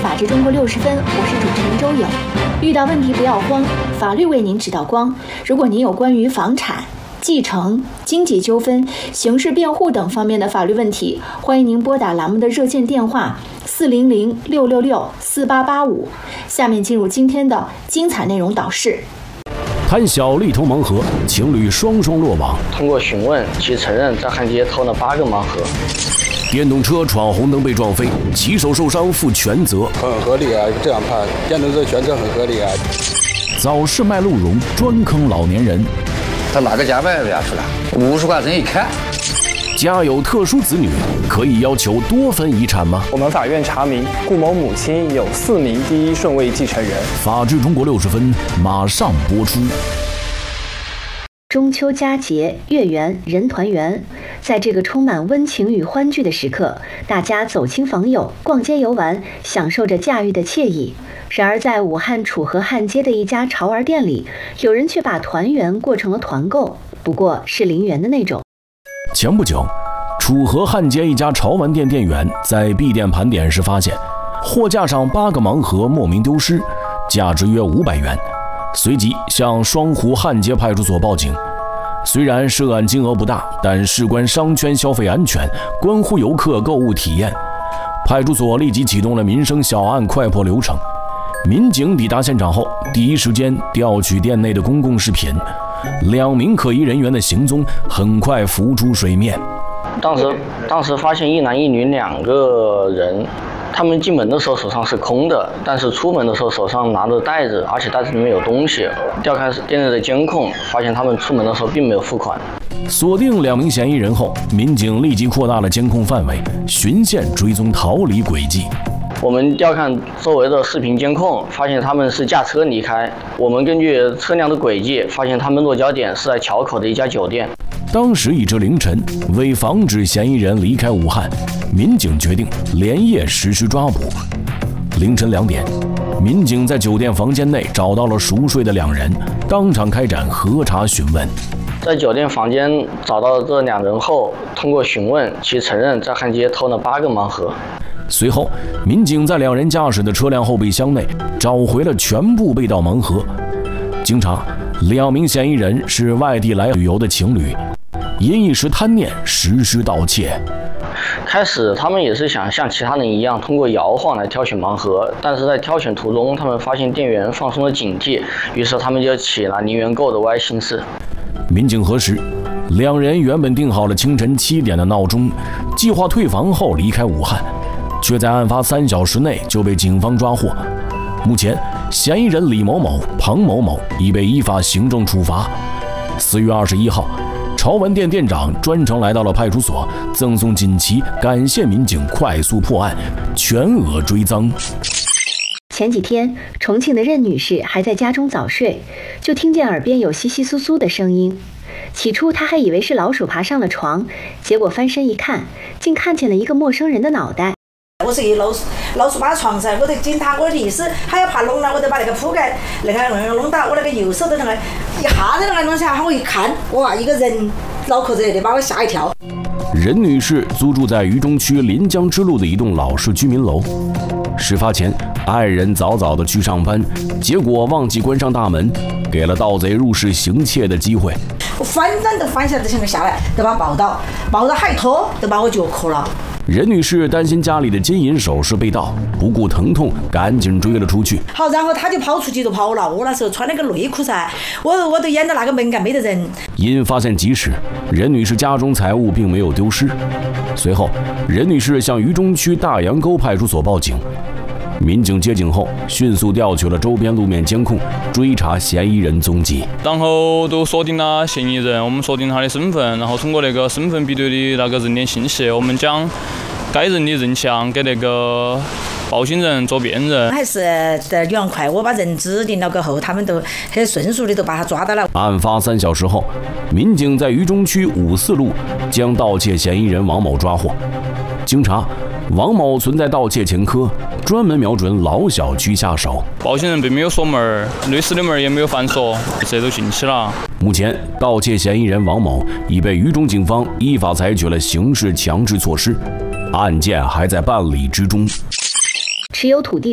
法治中国60分，我是主持人周颖。遇到问题不要慌，法律为您指道光。如果您有关于房产、继承、经济纠纷、刑事辩护等方面的法律问题，欢迎您拨打栏目的热线电话400-666-4885。下面进入今天的精彩内容导视。 贪小利偷盲盒，情侣双双落网。 通过询问，其承认在汉街偷了8个盲盒。 电动车闯红灯被撞飞，骑手受伤负全责。 很合理啊，这样判电动车全责很合理啊。 早市卖鹿茸，专坑老年人。 他拿个夹板压出来，50块钱一看。 家有特殊子女，可以要求多分遗产吗？ 我们法院查明，顾某母亲有4名第一顺位继承人。 法治中国60分马上播出。 中秋佳节，月圆人团圆，在这个充满温情与欢聚的时刻，大家走亲访友，逛街游玩，享受着假日的惬意。然而，在武汉楚河汉街的一家潮玩店里，有人却把团圆过成了团购，不过是0元的那种。 前不久，楚河汉街一家潮玩店店员在闭店盘点时发现，货架上8个盲盒莫名丢失，价值约500元。随即向双湖汉街派出所报警。虽然涉案金额不大，但事关商圈消费安全，关乎游客购物体验。派出所立即启动了民生小案快破流程。民警抵达现场后，第一时间调取店内的公共视频，2名可疑人员的行踪很快浮出水面。 当时发现一男一女2个人。他们进门的时候手上是空的，但是出门的时候手上拿着袋子，而且袋子里面有东西。调开店内的监控，发现他们出门的时候并没有付款。 锁定2名嫌疑人后，民警立即扩大了监控范围，循线追踪逃离轨迹。 我们调看周围的视频监控，发现他们是驾车离开。我们根据车辆的轨迹，发现他们落脚点是在桥口的一家酒店。 当时已至凌晨，为防止嫌疑人离开武汉，民警决定连夜实施抓捕。凌晨2点，民警在酒店房间内找到了熟睡的2人，当场开展核查询问。 在酒店房间找到这2人后，通过询问，其承认在汉街偷了8个盲盒。 随后，民警在2人驾驶的车辆后备箱内找回了全部被盗盲盒。经查，2名嫌疑人是外地来旅游的情侣，因一时贪念实施盗窃。 开始他们也是想像其他人一样通过摇晃来挑选盲盒，但是在挑选途中，他们发现店员放松了警惕，于是他们就起了0元购的歪心思。 民警核实，2人原本定好了清晨7点的闹钟，计划退房后离开武汉，却在案发3小时内就被警方抓获。目前，嫌疑人李某某、庞某某已被依法行政处罚。4月21号，潮玩店店长专程来到了派出所，赠送锦旗，感谢民警快速破案，全额追赃。 前几天，重庆的任女士还在家中早睡，就听见耳边有窸窸窣窣的声音。起初她还以为是老鼠爬上了床，结果翻身一看，竟看见了一个陌生人的脑袋。 我是一老鼠爬床噻，我就惊他，我的意思还要怕弄了，我就把那个铺盖那个弄到我那个右手的那个一下子那个弄下，我一看，哇，一个人脑壳子的，把我吓一跳。 任女士租住在渝中区临江支路的一栋老式居民楼。事发前，爱人早早的去上班，结果忘记关上大门，给了盗贼入室行窃的机会。 我翻身都翻下这些个下来，就把抱到还拖，就把我脚磕了。 任女士担心家里的金银首饰被盗，不顾疼痛，赶紧追了出去。 好，然后他就跑出去就跑了。我那时候穿那个内裤噻，我都掩着那个门杆没得人。 因发现及时，任女士家中财物并没有丢失。随后，任女士向渝中区大洋沟派出所报警。民警接警后，迅速调取了周边路面监控，追查嫌疑人踪迹。 然后都锁定了嫌疑人，我们锁定他的身份，然后通过那个身份比对的那个人脸信息，我们将该人的人像给那个报警人做辨认。还是在原快，我把人指定了过后，他们都很迅速的都把他抓到了。 案发3小时后，民警在渝中区54路将盗窃嫌疑人王某抓获。经查，王某存在盗窃前科，专门瞄准老小区下手。 报警人并没有锁门，内室的门也没有反锁，这都进去了。 目前，盗窃嫌疑人王某已被渝中警方依法采取了刑事强制措施，案件还在办理之中。 持有土地